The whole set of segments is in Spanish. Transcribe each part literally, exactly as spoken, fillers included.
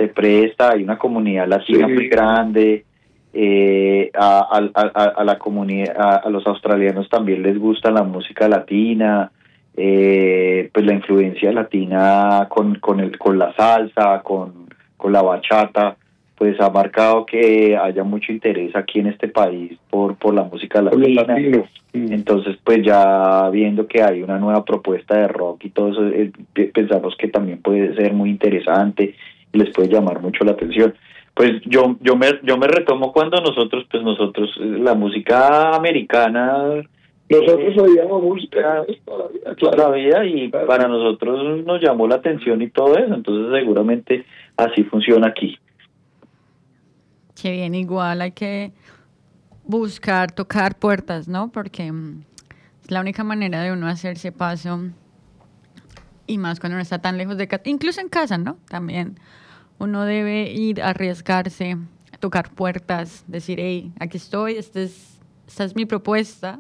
se presta, hay una comunidad latina Sí. muy grande, eh, a, a, a, a la comunidad, a, a los australianos también les gusta la música latina, eh, pues la influencia latina con, con, el, con la salsa, con, con la bachata, pues ha marcado que haya mucho interés aquí en este país por, por la música Por los latina. latinos. Mm. Entonces, pues ya viendo que hay una nueva propuesta de rock y todo eso, eh, pe- pensamos que también puede ser muy interesante y les puede llamar mucho la atención. Pues yo yo me yo me retomo cuando nosotros, pues nosotros, eh, la música americana Nosotros oíamos música toda la vida, toda la claro. vida y Claro. para nosotros nos llamó la atención y todo eso, entonces seguramente así funciona aquí. Qué bien, igual hay que buscar, tocar puertas, ¿no? Porque mm, es la única manera de uno hacerse paso y más cuando uno está tan lejos de casa, incluso en casa, ¿no? También uno debe ir a arriesgarse, a tocar puertas, decir, hey, aquí estoy, esta es, esta es mi propuesta.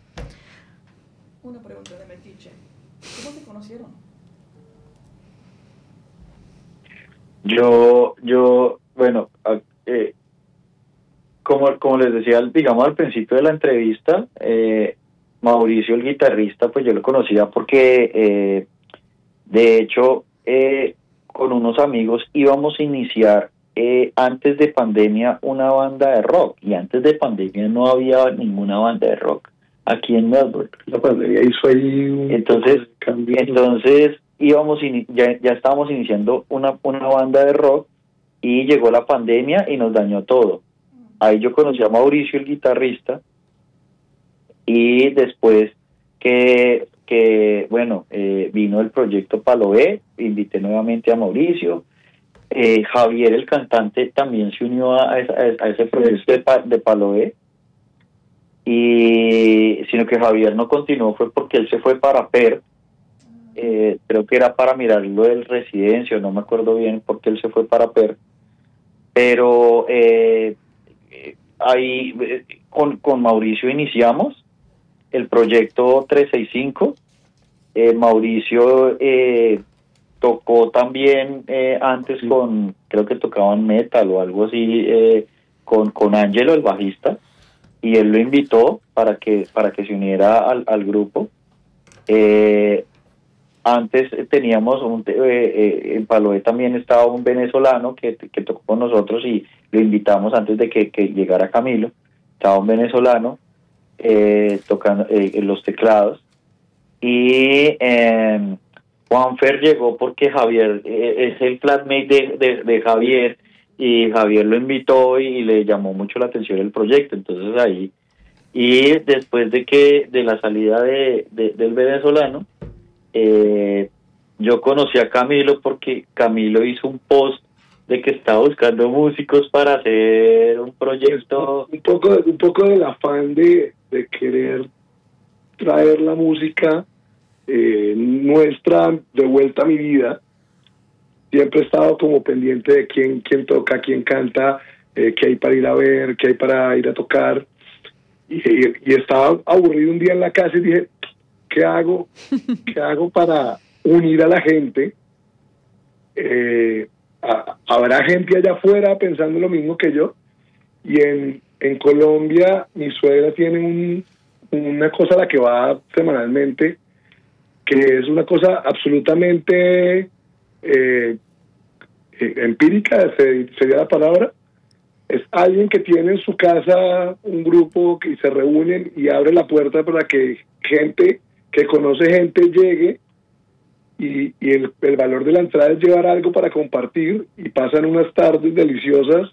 Una pregunta de Metiche. ¿Cómo se conocieron? Yo, yo, bueno, a- eh, como, como les decía, digamos al principio de la entrevista, eh, Mauricio, el guitarrista, pues yo lo conocía porque, eh, de hecho, eh, con unos amigos íbamos a iniciar eh, antes de pandemia una banda de rock, y antes de pandemia no había ninguna banda de rock aquí en Melbourne. La pandemia hizo ahí un Entonces, poco de cambio. entonces íbamos ini- ya, ya estábamos iniciando una, una banda de rock y llegó la pandemia y nos dañó todo. Ahí yo conocí a Mauricio, el guitarrista, y después que, que bueno, eh, vino el proyecto Palo B, invité nuevamente a Mauricio. Eh, Javier, el cantante, también se unió a, a, esa- a ese proyecto de, Pa- de Palo B, y sino que Javier no continuó, fue porque él se fue para Perth, eh, creo que era para mirar lo del residencio, no me acuerdo bien porque él se fue para Perth, pero eh, eh, ahí eh, con, con Mauricio iniciamos el proyecto trescientos sesenta y cinco. eh, Mauricio eh, tocó también eh, antes Sí. con, creo que tocaban metal o algo así, eh, con, con Ángelo, el bajista, y él lo invitó para que para que se uniera al, al grupo. Eh, antes teníamos un, eh, eh, en Paloé también estaba un venezolano que, que tocó con nosotros y lo invitamos antes de que, que llegara Camilo. Estaba un venezolano eh, tocando eh, en los teclados, y eh, Juanfer llegó porque Javier eh, es el flatmate de, de, de Javier, y Javier lo invitó y le llamó mucho la atención el proyecto. Entonces ahí, y después de que de la salida de, de del venezolano, eh, yo conocí a Camilo porque Camilo hizo un post de que estaba buscando músicos para hacer un proyecto. Un poco, un poco del afán de, de querer traer la música eh, nuestra de vuelta a mi vida. Siempre he estado como pendiente de quién, quién toca, quién canta, eh, qué hay para ir a ver, qué hay para ir a tocar. Y, y, y estaba aburrido un día en la casa y dije, ¿qué hago? ¿Qué hago para unir a la gente? Eh, a, habrá gente allá afuera pensando lo mismo que yo. Y en, en Colombia, mi suegra tiene un, una cosa a la que va semanalmente, que es una cosa absolutamente eh, empírica, sería la palabra. Es alguien que tiene en su casa un grupo que se reúnen y abre la puerta para que gente que conoce gente llegue, y, y el, el valor de la entrada es llevar algo para compartir, y pasan unas tardes deliciosas.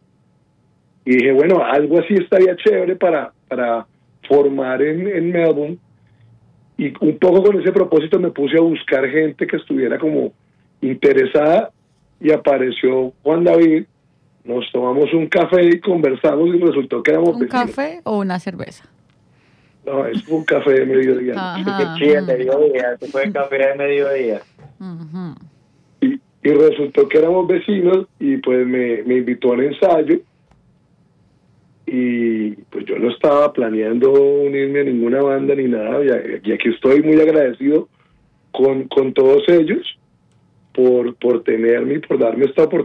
Y dije, bueno, algo así estaría chévere para, para formar en, en Melbourne. Y un poco con ese propósito me puse a buscar gente que estuviera como interesada, y apareció Juan David. Nos tomamos un café y conversamos y resultó que éramos ¿Un vecinos. café o una cerveza? No, es un café de mediodía. Ajá. Sí, el mediodía, ese fue el café de mediodía. Ujú. Y, y resultó que éramos vecinos, y pues me, me invitó al ensayo, y pues yo no estaba planeando unirme a ninguna banda ni nada, y, y aquí estoy muy agradecido con, con todos ellos por, por tenerme y por darme esta oportunidad.